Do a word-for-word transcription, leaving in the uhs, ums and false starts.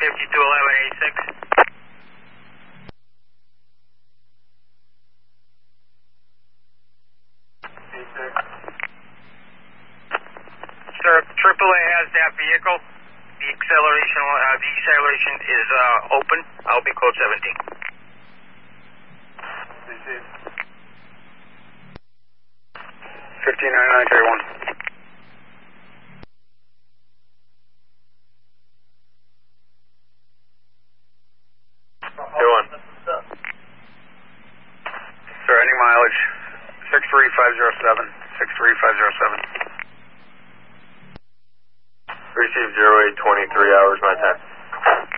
fifty-two eleven eighty-six. Sir, triple A has that vehicle. The acceleration, uh, the acceleration is uh, open. I'll be code seventeen. fifteen ninety-nine, carry one. Carry one. Sir, any mileage? six three five zero seven. six three five zero seven. Receive zero eight twenty-three hours, my time.